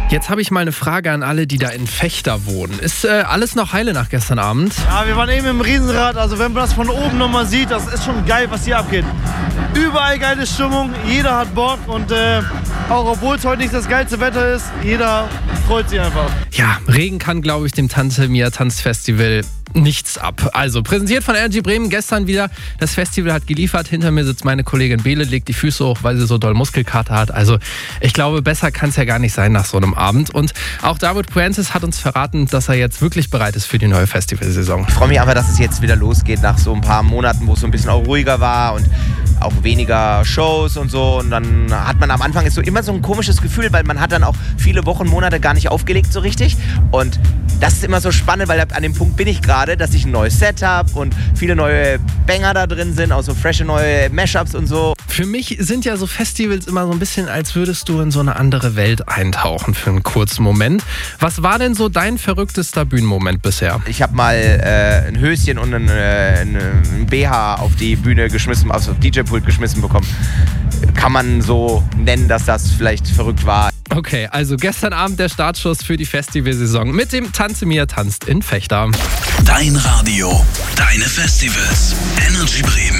Jetzt habe ich mal eine Frage an alle, die da in Vechta wohnen. Ist alles noch heile nach gestern Abend? Ja, wir waren eben im Riesenrad, also wenn man das von oben nochmal sieht, das ist schon geil, was hier abgeht. Überall geile Stimmung, jeder hat Bock und auch obwohl es heute nicht das geilste Wetter ist, jeder freut sich einfach. Ja, Regen kann, glaube ich, dem Tante Mia Tanzfestival nichts ab. Also, präsentiert von Energy Bremen gestern wieder. Das Festival hat geliefert. Hinter mir sitzt meine Kollegin Bele, legt die Füße hoch, weil sie so doll Muskelkater hat. Also, ich glaube, besser kann es ja gar nicht sein nach so einem Abend. Und auch David Puentes hat uns verraten, dass er jetzt wirklich bereit ist für die neue Festivalsaison. Ich freue mich einfach, dass es jetzt wieder losgeht nach so ein paar Monaten, wo es so ein bisschen auch ruhiger war und auch weniger Shows und so. Und dann hat man am Anfang ist so immer so ein komisches Gefühl, weil man hat dann auch viele Wochen, Monate gar nicht aufgelegt so richtig. Und das ist immer so spannend, weil an dem Punkt bin ich gerade, dass ich ein neues Set habe und viele neue Banger da drin sind, auch so frische neue Mashups und so. Für mich sind ja so Festivals immer so ein bisschen, als würdest du in so eine andere Welt eintauchen für einen kurzen Moment. Was war denn so dein verrücktester Bühnenmoment bisher? Ich habe mal ein Höschen und ein BH auf die Bühne geschmissen, also auf DJ-Pult geschmissen bekommen. Kann man so nennen, dass das vielleicht verrückt war. Okay, also gestern Abend der Startschuss für die Festivalsaison mit dem Tante Mia tanzt in Vechta. Dein Radio, deine Festivals, Energy Bremen.